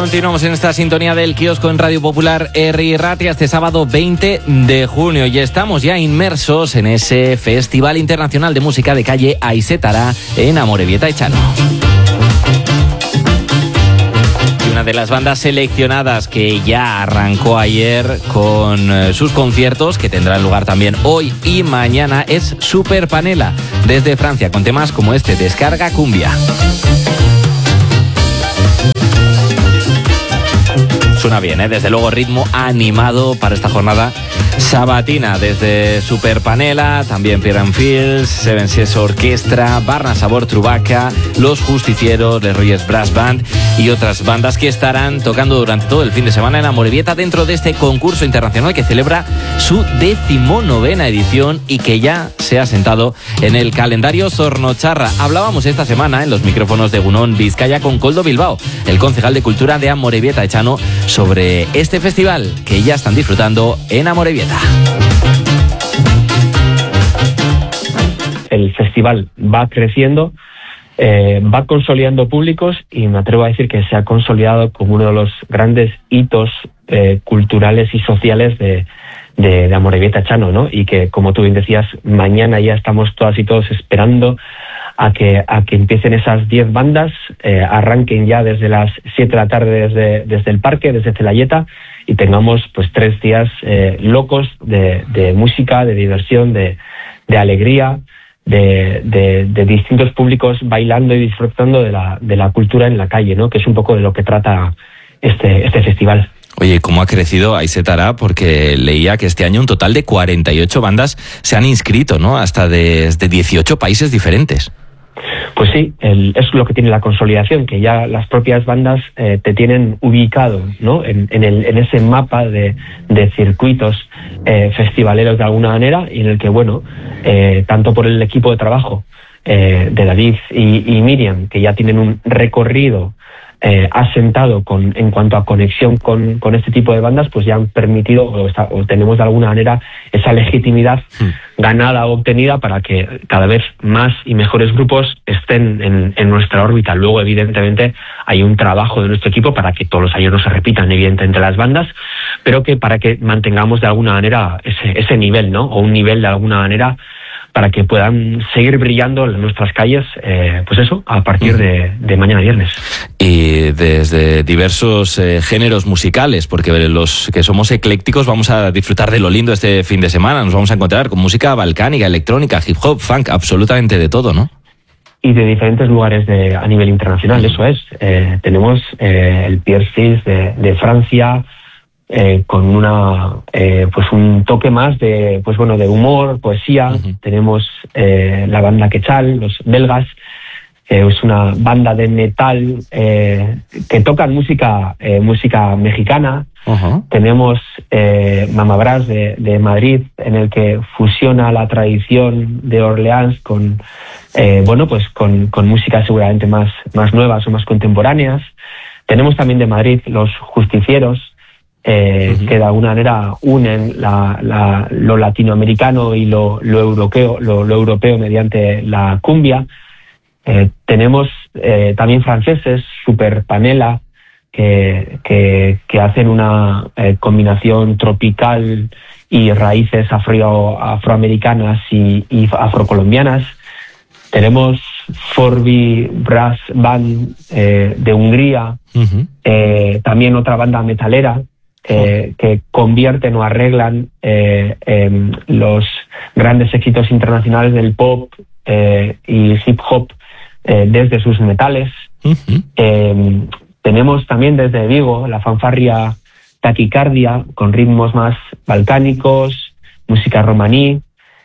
Continuamos en esta sintonía del kiosco en Radio Popular Herri Ratia este sábado 20 de junio y estamos ya inmersos en ese Festival Internacional de Música de Calle Aizetara en Amorebieta Echano. Una de las bandas seleccionadas que ya arrancó ayer con sus conciertos, que tendrán lugar también hoy y mañana, es Super Panela, desde Francia, con temas como este, Descarga Cumbia. Suena bien, ¿eh? Desde luego ritmo animado para esta jornada sabatina. Desde Super Panela, también Pierre & Fields, Seven Seas Orquestra, Barna Sabor Trubaca, Los Justicieros, Les Royers Brass Band y otras bandas que estarán tocando durante todo el fin de semana en Amorebieta dentro de este concurso internacional que celebra su 19ª edición y que ya se ha sentado en el calendario Zornotxarra. Hablábamos esta semana en los micrófonos de Gunón Vizcaya con Koldo Bilbao, el concejal de Cultura de Amorebieta Echano, sobre este festival que ya están disfrutando en Amorebieta. El festival va creciendo, va consolidando públicos y me atrevo a decir que se ha consolidado como uno de los grandes hitos culturales y sociales de Amorebieta Echano, ¿no? Y que, como tú bien decías, mañana ya estamos todas y todos esperando a que empiecen esas 10 bandas, arranquen ya desde las 7 de la tarde desde el parque, desde Celayeta, y tengamos pues 3 días locos de música, de diversión, de alegría, de distintos públicos bailando y disfrutando de la cultura en la calle, ¿no? Que es un poco de lo que trata este festival. Oye, ¿cómo ha crecido Aizetara? Porque leía que este año un total de 48 bandas se han inscrito, ¿no? Hasta desde 18 países diferentes. Pues sí, es lo que tiene la consolidación, que ya las propias bandas te tienen ubicado, ¿no? En ese mapa de circuitos festivaleros de alguna manera, y en el que, bueno, tanto por el equipo de trabajo de David y Miriam, que ya tienen un recorrido asentado en cuanto a conexión con este tipo de bandas, pues ya han permitido o tenemos de alguna manera esa legitimidad ganada o obtenida para que cada vez más y mejores grupos estén en nuestra órbita. Luego, evidentemente, hay un trabajo de nuestro equipo para que todos los años no se repitan, evidentemente, las bandas, pero que para que mantengamos de alguna manera ese nivel, ¿no? O un nivel de alguna manera para que puedan seguir brillando en nuestras calles, pues eso, a partir de mañana viernes. Y desde diversos géneros musicales, porque los que somos eclécticos vamos a disfrutar de lo lindo este fin de semana. Nos vamos a encontrar con música balcánica, electrónica, hip hop, funk, absolutamente de todo, ¿no? Y de diferentes lugares a nivel internacional, eso es. Tenemos el Pierre & Fields de Francia, con pues un toque más de humor, poesía. Tenemos la banda Quechal, los belgas, es una banda de metal que tocan música mexicana. Tenemos Mama Brass de Madrid, en el que fusiona la tradición de Orleans con música seguramente más nuevas o más contemporáneas. Tenemos también de Madrid los Justicieros, que de alguna manera unen lo latinoamericano y lo europeo mediante la cumbia. Tenemos también franceses, Super Panela, que hacen una combinación tropical y raíces afroamericanas y afrocolombianas. Tenemos Forbi Brass Band de Hungría, también otra banda metalera, que convierten o arreglan los grandes éxitos internacionales del pop y hip hop desde sus metales. Tenemos también desde Vigo la fanfarria Taquicardia, con ritmos más balcánicos, música romaní.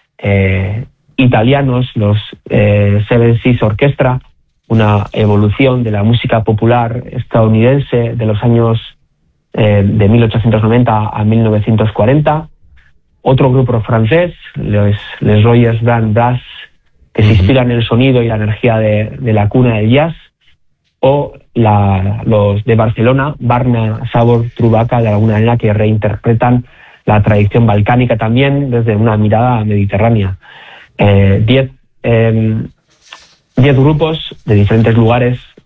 Italianos, los Seven Seas Orquestra, una evolución de la música popular estadounidense de los años de 1890 a 1940. Otro grupo francés, Les Royers Brass, que se inspiran en el sonido y la energía de la cuna del jazz. O los de Barcelona, Barna Sabor Trubaca, de alguna manera, que reinterpretan la tradición balcánica también desde una mirada mediterránea. 10 grupos de diferentes lugares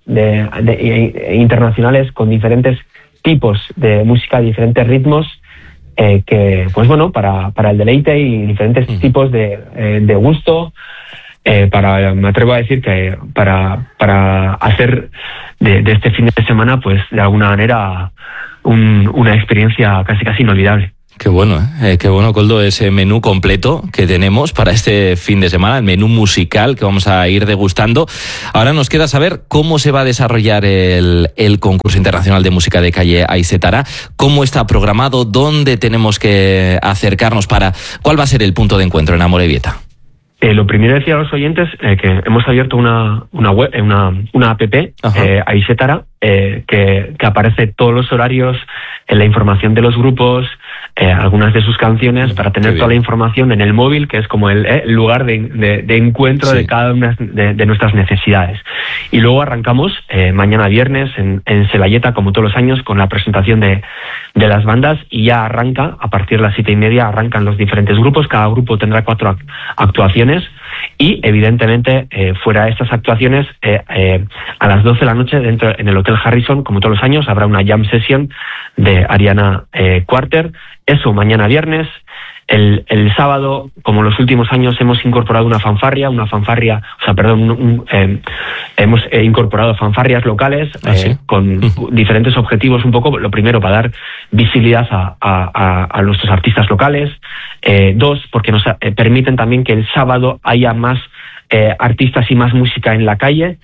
internacionales con diferentes tipos de música, diferentes ritmos, que, pues bueno, para el deleite y diferentes tipos de gusto, me atrevo a decir que para hacer de este fin de semana, pues de alguna manera, una experiencia casi inolvidable. Qué bueno, Koldo, ese menú completo que tenemos para este fin de semana, el menú musical que vamos a ir degustando. Ahora nos queda saber cómo se va a desarrollar el concurso internacional de música de calle Aizetara, cómo está programado, dónde tenemos que acercarnos ¿cuál va a ser el punto de encuentro en Amorebieta? Lo primero decía a los oyentes que hemos abierto una web, una app, Aizetara, que aparece todos los horarios, la información de los grupos, algunas de sus canciones, para tener toda la información en el móvil, que es como el lugar de encuentro de cada una de nuestras necesidades. Y luego arrancamos mañana viernes en Zelaieta, como todos los años, con la presentación de las bandas, y ya arranca, a partir de las 7:30, arrancan los diferentes grupos. Cada grupo tendrá 4 actuaciones, y evidentemente fuera de estas actuaciones, a las 12 de la noche en el Hotel Harrison, como todos los años, habrá una jam session de Ariana Quarter. Eso mañana viernes. El sábado, como los últimos años, hemos incorporado hemos incorporado fanfarrias locales, con diferentes objetivos. Un poco, lo primero, para dar visibilidad a nuestros artistas locales. 2, porque nos permiten también que el sábado haya más artistas y más música en la calle.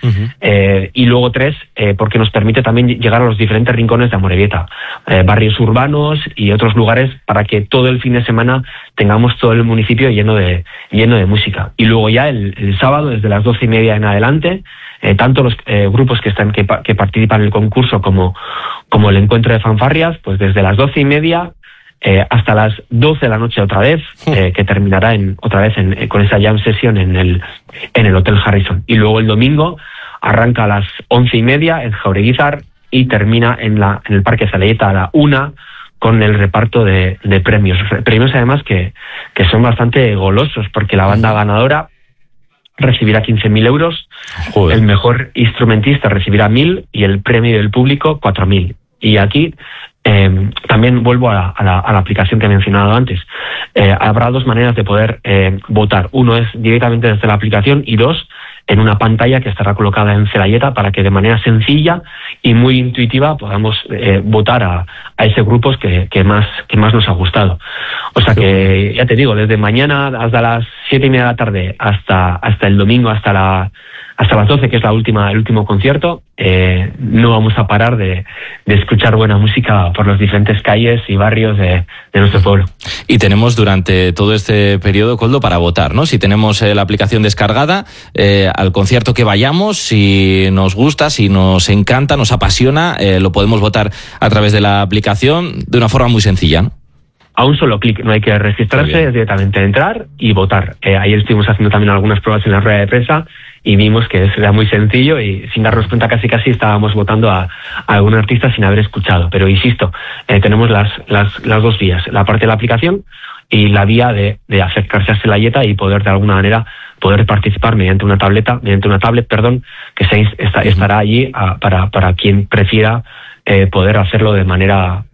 Y luego 3, porque nos permite también llegar a los diferentes rincones de Amorebieta, barrios urbanos y otros lugares, para que todo el fin de semana tengamos todo el municipio lleno de música. Y luego ya el sábado, desde las 12:30 en adelante, tanto los grupos que participan en el concurso como el encuentro de fanfarrias, pues desde las 12:30 hasta las 12 de la noche otra vez, que terminará con esa jam session en el Hotel Harrison. Y luego el domingo arranca a las 11:30 en Jaureguizar y termina en el Parque Zelaieta a la 1, con el reparto de premios. Premios además que son bastante golosos, porque la banda ganadora recibirá 15.000 euros, el mejor instrumentista recibirá 1.000 y el premio del público 4.000. Y aquí también vuelvo a la aplicación que he mencionado antes. Habrá 2 maneras de poder votar. Uno es directamente desde la aplicación, y 2, en una pantalla que estará colocada en Zelaieta, para que de manera sencilla y muy intuitiva podamos votar a ese grupo que más nos ha gustado. O sea que, ya te digo, desde mañana hasta las 7:30 de la tarde hasta el domingo, hasta las 12, que es el último concierto, no vamos a parar de escuchar buena música por las diferentes calles y barrios de nuestro pueblo. Y tenemos durante todo este periodo, Koldo, para votar, ¿no? Si tenemos la aplicación descargada, al concierto que vayamos, si nos gusta, si nos encanta, nos apasiona, lo podemos votar a través de la aplicación de una forma muy sencilla, ¿no? A un solo clic, no hay que registrarse, es directamente entrar y votar. Ayer estuvimos haciendo también algunas pruebas en la rueda de prensa y vimos que era muy sencillo, y sin darnos cuenta casi estábamos votando a algún artista sin haber escuchado. Pero insisto, tenemos las 2 vías, la parte de la aplicación y la vía de acercarse a Zelaieta y poder de alguna manera participar mediante una tablet, que estará allí para quien prefiera poder hacerlo de manera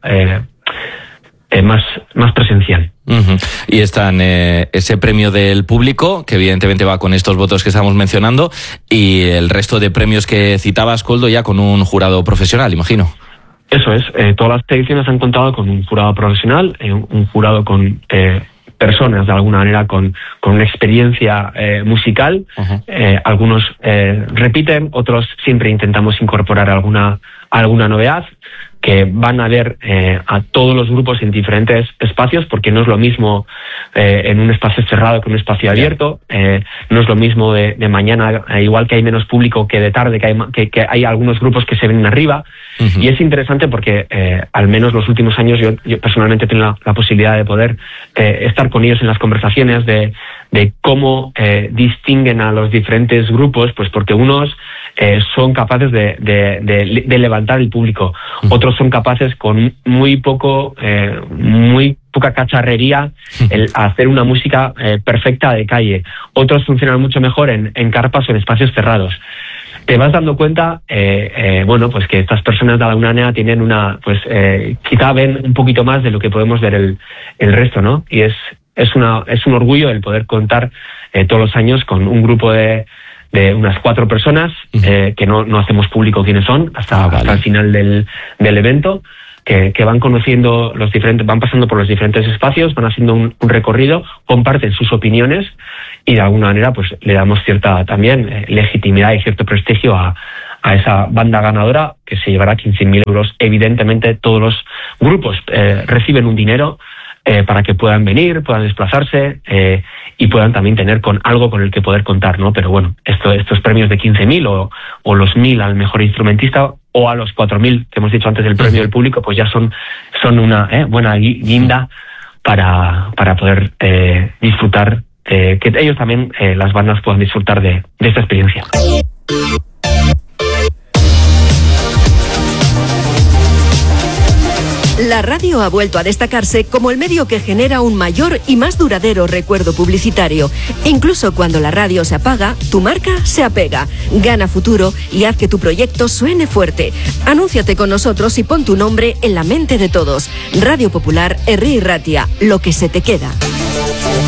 más presencial. Y están ese premio del público, que evidentemente va con estos votos que estamos mencionando, y el resto de premios que citabas, Koldo, ya con un jurado profesional, imagino. Eso es, todas las ediciones han contado con un jurado profesional, un jurado con personas de alguna manera con una experiencia musical. Algunos repiten, otros siempre intentamos incorporar alguna novedad, que van a ver a todos los grupos en diferentes espacios, porque no es lo mismo en un espacio cerrado que un espacio abierto. No es lo mismo de mañana, igual que hay menos público, que de tarde, que hay algunos grupos que se ven arriba. Y es interesante porque al menos los últimos años yo personalmente tengo la posibilidad de poder estar con ellos en las conversaciones de cómo distinguen a los diferentes grupos, pues porque unos son capaces de levantar el público, otros son capaces con muy poca cacharrería hacer una música perfecta de calle, otros funcionan mucho mejor en carpas o en espacios cerrados. te vas dando cuenta, bueno, pues que estas personas de alguna manera tienen quizá ven un poquito más de lo que podemos ver el resto, ¿no? Y es un orgullo el poder contar todos los años con un grupo de unas 4 personas, que no hacemos público quiénes son hasta el final del evento, que van conociendo van pasando por los diferentes espacios, van haciendo un recorrido, comparten sus opiniones y de alguna manera pues le damos cierta también legitimidad y cierto prestigio a esa banda ganadora, que se llevará 15.000 euros. Evidentemente todos los grupos reciben un dinero para que puedan venir, puedan desplazarse y puedan también tener algo con el que poder contar, ¿no? Pero bueno, estos premios de 15.000 o los 1.000 al mejor instrumentista o a los 4.000 que hemos dicho antes del premio del público, pues ya son una buena guinda para poder disfrutar, que ellos también, las bandas, puedan disfrutar de esta experiencia. La radio ha vuelto a destacarse como el medio que genera un mayor y más duradero recuerdo publicitario. Incluso cuando la radio se apaga, tu marca se apega. Gana futuro y haz que tu proyecto suene fuerte. Anúnciate con nosotros y pon tu nombre en la mente de todos. Radio Popular, Herri y Ratia, lo que se te queda.